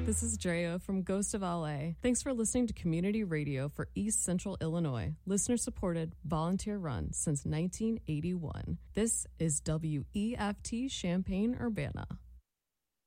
this is Drea from Ghost of LA. Thanks for listening to Community Radio for East Central Illinois, listener-supported, volunteer-run since 1981. This is WEFT Champaign-Urbana.